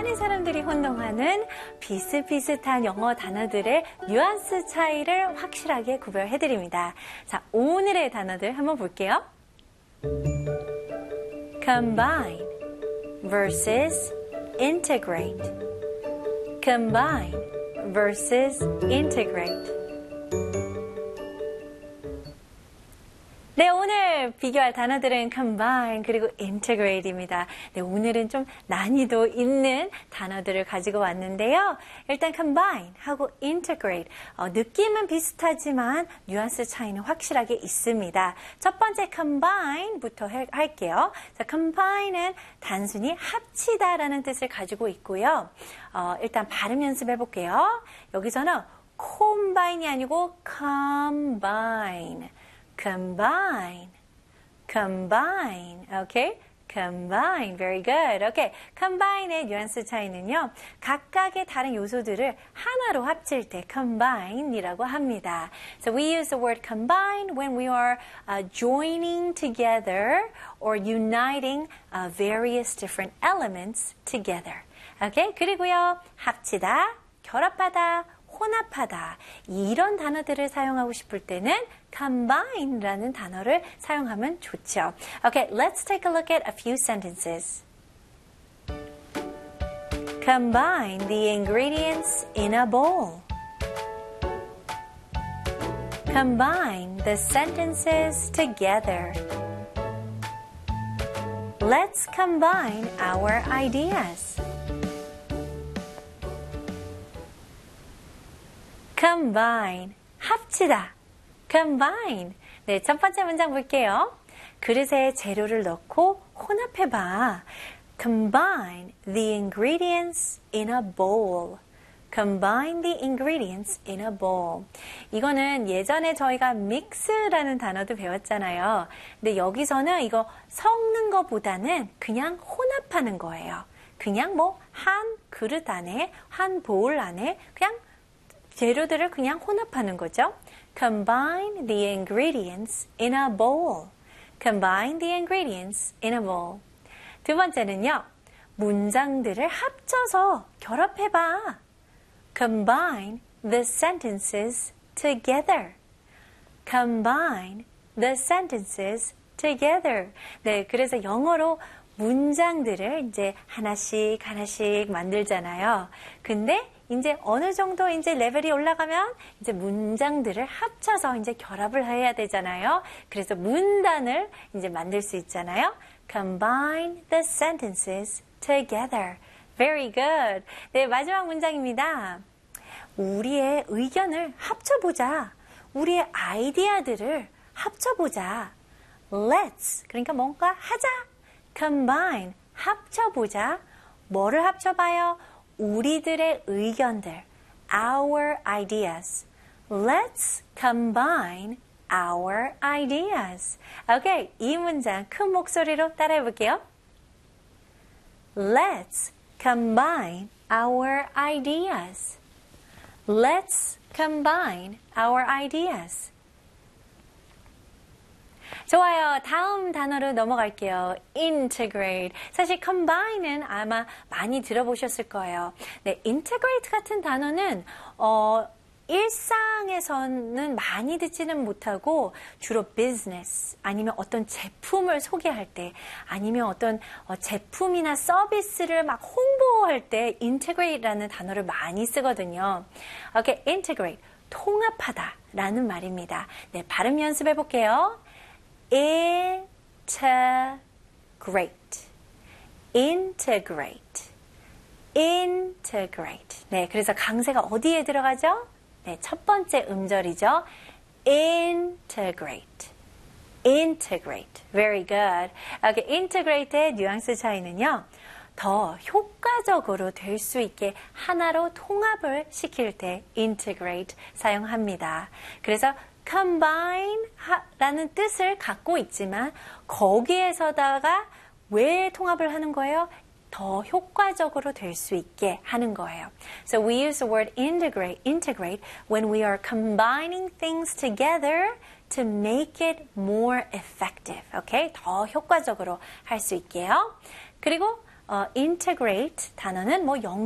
많은 사람들이 혼동하는 비슷비슷한 영어 단어들의 뉘앙스 차이를 확실하게 구별해드립니다. 자, 오늘의 단어들 한번 볼게요. combine versus integrate. combine versus integrate. 네, 오늘 비교할 단어들은 combine 그리고 integrate입니다. 네, 오늘은 좀 난이도 있는 단어들을 가지고 왔는데요. 일단 combine 하고 integrate 느낌은 비슷하지만 뉘앙스 차이는 확실하게 있습니다. 첫 번째 combine부터 할게요. 자, combine은 단순히 합치다라는 뜻을 가지고 있고요. 일단 발음 연습해 볼게요. 여기서는 combine이 아니고 combine. combine, combine, okay? combine, very good. okay. combine의 뉘앙스 차이는요, 각각의 다른 요소들을 하나로 합칠 때 combine이라고 합니다. So we use the word combine when we are joining together or uniting various different elements together. okay? 그리고요, 합치다, 결합하다, 혼합하다 이런 단어들을 사용하고 싶을 때는 combine라는 단어를 사용하면 좋죠. Okay, let's take a look at a few sentences. Combine the ingredients in a bowl. Combine the sentences together. Let's combine our ideas. combine, 합치다. combine. 네, 첫 번째 문장 볼게요. 그릇에 재료를 넣고 혼합해봐. combine the ingredients in a bowl. combine the ingredients in a bowl. 이거는 예전에 저희가 mix라는 단어도 배웠잖아요. 근데 여기서는 이거 섞는 것보다는 그냥 혼합하는 거예요. 그냥 뭐 한 그릇 안에, 한 보울 안에 그냥 재료들을 그냥 혼합하는 거죠. Combine the ingredients in a bowl. Combine the ingredients in a bowl. 두 번째는요. 문장들을 합쳐서 결합해봐. Combine the sentences together. Combine the sentences together. 네, 그래서 영어로 문장들을 이제 하나씩 만들잖아요. 근데 이제 어느 정도 이제 레벨이 올라가면 이제 문장들을 합쳐서 이제 결합을 해야 되잖아요. 그래서 문단을 이제 만들 수 있잖아요. Combine the sentences together. Very good. 네, 마지막 문장입니다. 우리의 의견을 합쳐보자. 우리의 아이디어들을 합쳐보자. Let's. 그러니까 뭔가 하자. Combine. 합쳐보자. 뭐를 합쳐봐요? 우리들의 의견들, our ideas. Let's combine our ideas. Okay, 이 문장 큰 목소리로 따라해 볼게요. Let's combine our ideas. Let's combine our ideas. 좋아요. 다음 단어로 넘어갈게요. integrate. 사실 combine은 아마 많이 들어보셨을 거예요. 네, integrate 같은 단어는 일상에서는 많이 듣지는 못하고 주로 business 아니면 어떤 제품을 소개할 때 아니면 어떤 제품이나 서비스를 막 홍보할 때 integrate라는 단어를 많이 쓰거든요. Okay, integrate. 통합하다라는 말입니다. 네, 발음 연습해 볼게요. integrate, integrate, integrate. 네, 그래서 강세가 어디에 들어가죠? 네, 첫 번째 음절이죠. integrate, integrate. Very good. Okay, integrate의 뉘앙스 차이는요. 더 효과적으로 될 수 있게 하나로 통합을 시킬 때 integrate 사용합니다. 그래서 combine 라는 뜻을 갖고 있지만 거기에서다가 왜 통합을 하는 거예요? 더 효과적으로 될 수 있게 하는 거예요. So we use the word integrate when we are combining things together to make it more effective. Okay? 더 효과적으로 할 수 있게요. 그리고 integrate 단어는 뭐